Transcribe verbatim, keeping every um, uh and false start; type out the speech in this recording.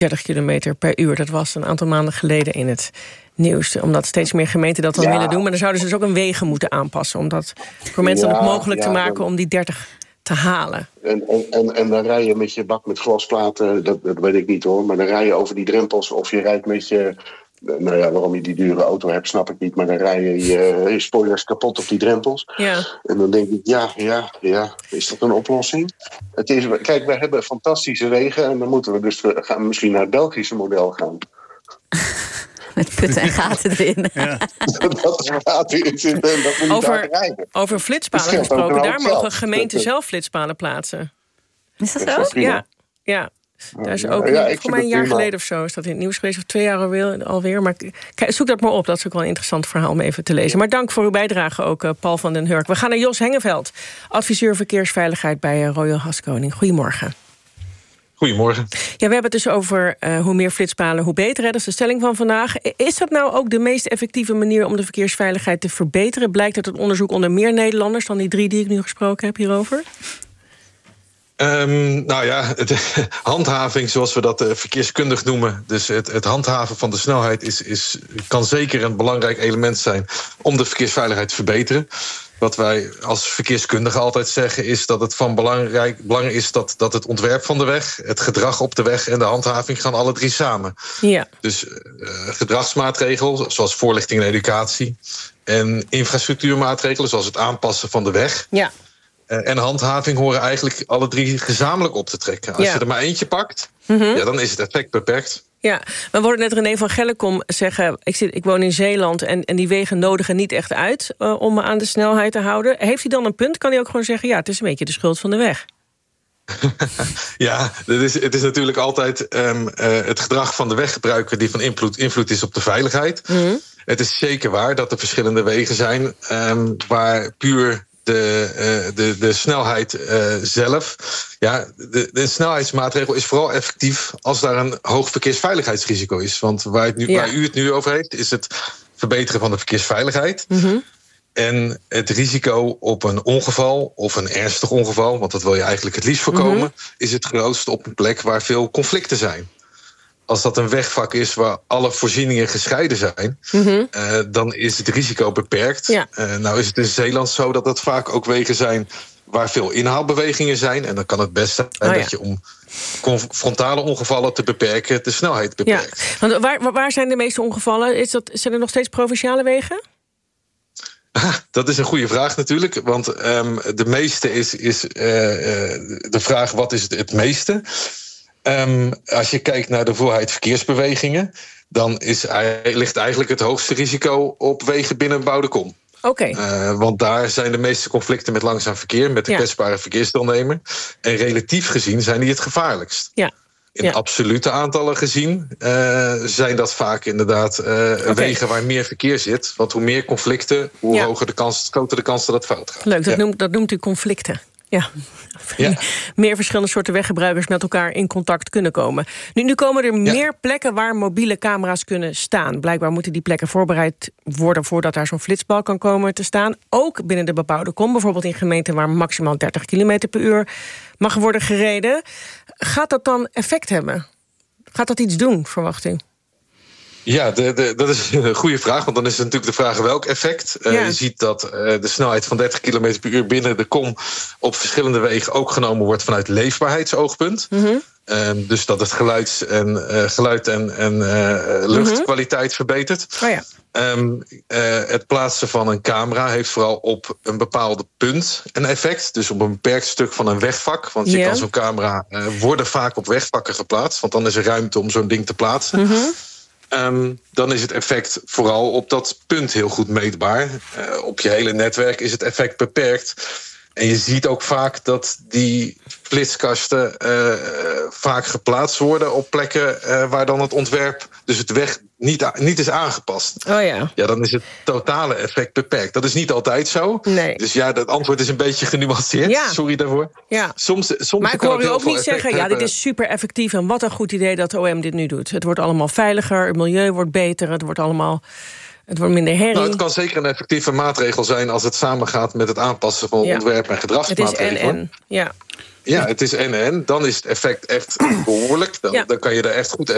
dertig kilometer per uur. Dat was een aantal maanden geleden in het nieuws. Omdat steeds meer gemeenten dat dan ja. willen doen. Maar dan zouden ze dus ook een wegen moeten aanpassen. Om dat voor mensen ja, ook mogelijk ja, te maken dan, om die dertig te halen. En, en, en, en dan rij je met je bak met glasplaten, dat, dat weet ik niet hoor. Maar dan rij je over die drempels of je rijdt met je... Nou ja, waarom je die dure auto hebt, snap ik niet. Maar dan rij je je, je spoilers kapot op die drempels. Ja. En dan denk ik, ja, ja, ja, is dat een oplossing? Het is, kijk, we hebben fantastische wegen. En dan moeten we dus gaan, misschien naar het Belgische model gaan. Met putten en gaten erin. Ja. dat er gaten in zitten en dat we niet over, rijden. over flitspalen gesproken, daar mogen gemeenten zelf flitspalen plaatsen. Is dat zo? Ja, ja. Daar is ook, ja, voor mij een jaar geleden of zo is dat in het nieuws geweest, of twee jaar alweer. alweer. Maar kijk, zoek dat maar op, dat is ook wel een interessant verhaal om even te lezen. Maar dank voor uw bijdrage ook, Paul van den Hurk. We gaan naar Jos Hengeveld, adviseur verkeersveiligheid bij Royal Haskoning. Goedemorgen. Goedemorgen. Ja, we hebben het dus over uh, hoe meer flitspalen, hoe beter. Hè? Dat is de stelling van vandaag. Is dat nou ook de meest effectieve manier om de verkeersveiligheid te verbeteren? Blijkt uit het onderzoek onder meer Nederlanders dan die drie die ik nu gesproken heb hierover? Um, nou ja, de handhaving, zoals we dat uh, verkeerskundig noemen. Dus het, het handhaven van de snelheid is, is, kan zeker een belangrijk element zijn om de verkeersveiligheid te verbeteren. Wat wij als verkeerskundigen altijd zeggen is dat het van belangrijk, belang is dat, dat het ontwerp van de weg, het gedrag op de weg en de handhaving gaan alle drie samen. Ja. Dus uh, gedragsmaatregelen zoals voorlichting en educatie en infrastructuurmaatregelen zoals het aanpassen van de weg. Ja. En handhaving horen eigenlijk alle drie gezamenlijk op te trekken. Als ja. je er maar eentje pakt, mm-hmm. ja, dan is het effect beperkt. Ja, we hoorden net René van Gellekom zeggen... ik, zit, ik woon in Zeeland en, en die wegen nodigen niet echt uit... Uh, om me aan de snelheid te houden. Heeft hij dan een punt? Kan hij ook gewoon zeggen... ja, het is een beetje de schuld van de weg? Ja, het is, het is natuurlijk altijd um, uh, het gedrag van de weggebruiker... die van invloed, invloed is op de veiligheid. Mm-hmm. Het is zeker waar dat er verschillende wegen zijn... Um, waar puur... De, uh, de, de snelheid uh, zelf. Ja, de, de snelheidsmaatregel is vooral effectief als daar een hoog verkeersveiligheidsrisico is. Want waar, het nu, ja. waar u het nu over heeft, is het verbeteren van de verkeersveiligheid. Mm-hmm. En het risico op een ongeval of een ernstig ongeval, want dat wil je eigenlijk het liefst voorkomen, mm-hmm. is het grootst op een plek waar veel conflicten zijn. Als dat een wegvak is waar alle voorzieningen gescheiden zijn... Mm-hmm. Uh, dan is het risico beperkt. Ja. Uh, nou is het in Zeeland zo dat dat vaak ook wegen zijn... waar veel inhaalbewegingen zijn. En dan kan het best zijn oh, ja. dat je om frontale ongevallen te beperken... de snelheid beperkt. Ja. Want waar, waar zijn de meeste ongevallen? Is dat, zijn er nog steeds provinciale wegen? Dat is een goede vraag natuurlijk. Want um, de meeste is, is uh, uh, de vraag wat is het, het meeste... Um, als je kijkt naar de hoeveelheid verkeersbewegingen... dan is, ligt eigenlijk het hoogste risico op wegen binnen een bebouwde kom. Oké. Okay. Uh, want daar zijn de meeste conflicten met langzaam verkeer... met de ja. kwetsbare verkeersdeelnemer. En relatief gezien zijn die het gevaarlijkst. Ja. In ja. absolute aantallen gezien uh, zijn dat vaak inderdaad uh, okay. wegen waar meer verkeer zit. Want hoe meer conflicten, hoe ja. hoger de kans, groter de kans dat het fout gaat. Leuk, dat, ja. noemt, dat noemt u conflicten. Ja. Ja. Meer verschillende soorten weggebruikers met elkaar in contact kunnen komen. Nu, nu komen er ja. meer plekken waar mobiele camera's kunnen staan. Blijkbaar moeten die plekken voorbereid worden... voordat daar zo'n flitsbal kan komen te staan. Ook binnen de bebouwde kom. Bijvoorbeeld in gemeenten waar maximaal dertig kilometer per uur mag worden gereden. Gaat dat dan effect hebben? Gaat dat iets doen, verwacht u? Ja, de, de, dat is een goede vraag. Want dan is het natuurlijk de vraag welk effect. Uh, ja. Je ziet dat uh, de snelheid van dertig kilometer per uur binnen de kom... op verschillende wegen ook genomen wordt vanuit leefbaarheidsoogpunt. Mm-hmm. Uh, dus dat het geluids en, uh, geluid en, en uh, luchtkwaliteit mm-hmm. verbetert. Oh ja. Um, uh, het plaatsen van een camera heeft vooral op een bepaalde punt een effect. Dus op een beperkt stuk van een wegvak. Want je yeah. kan zo'n camera uh, worden vaak op wegvakken geplaatst. Want dan is er ruimte om zo'n ding te plaatsen. Mm-hmm. Um, dan is het effect vooral op dat punt heel goed meetbaar. Uh, op je hele netwerk is het effect beperkt. En je ziet ook vaak dat die flitskasten uh, vaak geplaatst worden op plekken uh, waar dan het ontwerp, dus het weg, niet, niet is aangepast. Oh ja. Ja, dan is het totale effect beperkt. Dat is niet altijd zo. Nee. Dus ja, het antwoord is een beetje genuanceerd. Ja. Sorry daarvoor. Ja. Soms, soms maar ik hoor u ook niet zeggen, ja, dit is super effectief en wat een goed idee dat de O M dit nu doet. Het wordt allemaal veiliger, het milieu wordt beter, het wordt allemaal... Het wordt minder herrie. Nou, het kan zeker een effectieve maatregel zijn als het samengaat met het aanpassen van ja. ontwerp en gedragsmaatregelen. Het is en-en, ja. Ja, het is en-en. Dan is het effect echt behoorlijk. Dan, ja. dan kan je er echt goed